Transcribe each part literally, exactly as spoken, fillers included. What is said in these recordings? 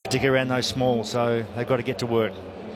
particularly around those smalls, so they've got to get to work.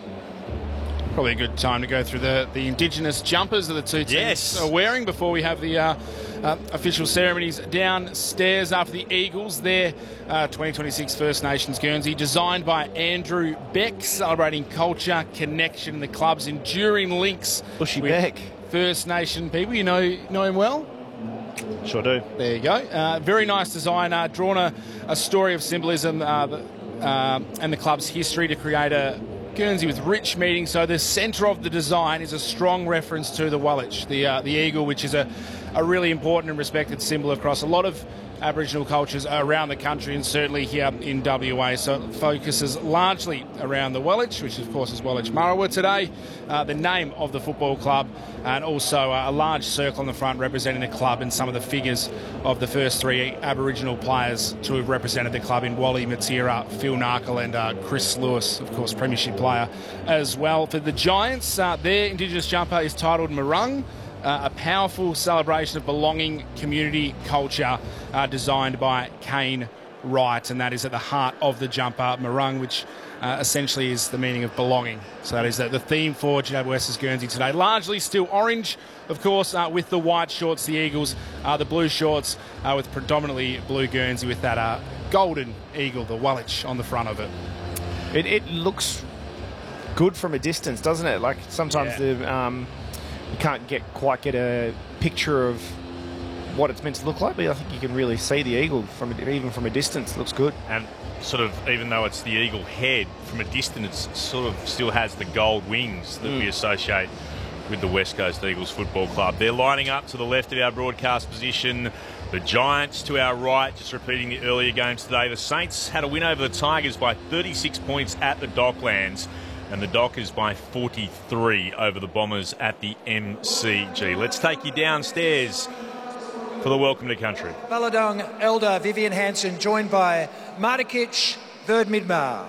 Probably a good time to go through the, the Indigenous jumpers that the two teams yes. are wearing before we have the uh, uh, official ceremonies downstairs after the Eagles. Their uh, twenty twenty-six First Nations Guernsey, designed by Andrew Beck, celebrating culture, connection, and the club's enduring links Bushy with Beck. First Nation people. You know, know him well? Sure do. There you go. Uh, very nice design. Uh, drawn a, a story of symbolism uh, the, uh, and the club's history to create a Guernsey with rich meaning. So the centre of the design is a strong reference to the Wallich, the uh, the eagle, which is a, a really important and respected symbol across a lot of Aboriginal cultures around the country and certainly here in W A. So it focuses largely around the Wallich, which of course is Wallich Marawa today, uh, the name of the football club, and also uh, a large circle on the front representing the club and some of the figures of the first three Aboriginal players to have represented the club in Wally Matira, Phil Narkle and uh, Chris Lewis, of course premiership player as well. For the Giants, uh, their Indigenous jumper is titled Marung. Uh, a powerful celebration of belonging, community, culture, uh, designed by Kane Wright, and that is at the heart of the jumper, Marung, which uh, essentially is the meaning of belonging. So that is the, the theme for G W S's Guernsey today. Largely still orange, of course, uh, with the white shorts, the Eagles, uh, the blue shorts uh, with predominantly blue Guernsey with that uh, golden eagle, the Wallich, on the front of it. It, it looks good from a distance, doesn't it? Like sometimes Yeah. the... Um, You can't get quite get a picture of what it's meant to look like, but I think you can really see the eagle from even from a distance. It looks good. And sort of, even though it's the eagle head, from a distance, it sort of still has the gold wings that mm. we associate with the West Coast Eagles Football Club. They're lining up to the left of our broadcast position. The Giants to our right, just repeating the earlier games today. The Saints had a win over the Tigers by thirty-six points at the Docklands, and the Dockers by forty-three over the Bombers at the M C G. Let's take you downstairs for the Welcome to Country. Balladong Elder Vivian Hansen, joined by Mardikic Third Midmar.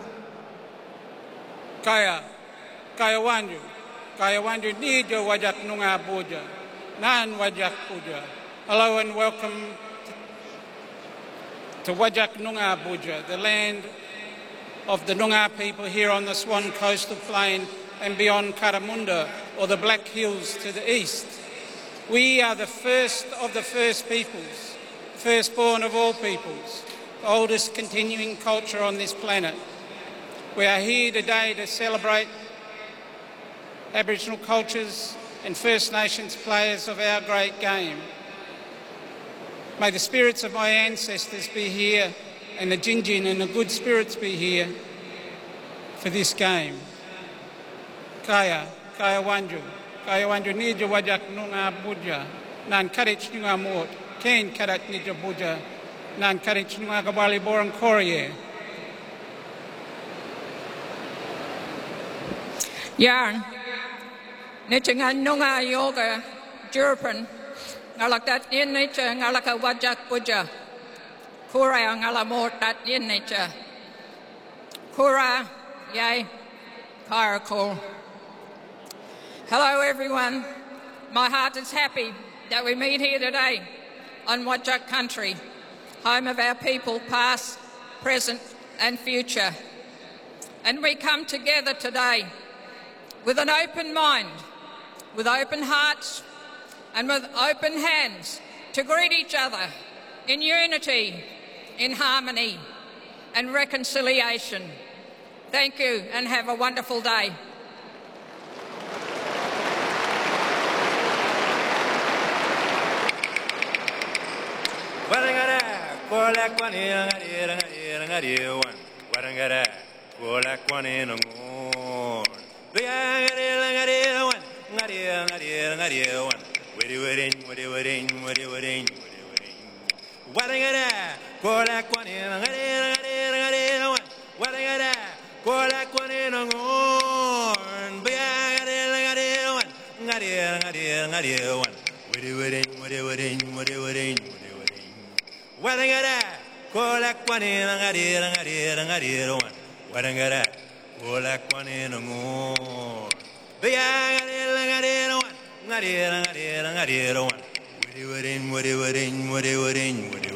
Kaya, kaya wanju, kaya wanju nijo wajak nunga puja, nan wajak puja. Hello and welcome to Wajak Noongar Boodja, the land of the Noongar people here on the Swan Coastal Plain and beyond Karamunda, or the Black Hills to the east. We are the first of the first peoples, firstborn of all peoples, the oldest continuing culture on this planet. We are here today to celebrate Aboriginal cultures and First Nations players of our great game. May the spirits of my ancestors be here and the Gingin and the good spirits be here for this game. Kaya, kaya wanju, kaya wanju nija wajak nunga buja, nan karich nunga mot, kain karat nija buja, nan karich nunga kabali borang korye. Yarn, nitchinga nunga yoga, Jurpan, ngalak dat in nature, ngalaka wajak buja. Kura ngala mort dat in nature. Kura, yay, karakul. Hello everyone. My heart is happy that we meet here today on Wajak country, home of our people past, present and future. And we come together today with an open mind, with open hearts and with open hands to greet each other in unity, in harmony and reconciliation. Thank you and have a wonderful day. Ngadi ngadi ngadi ngadi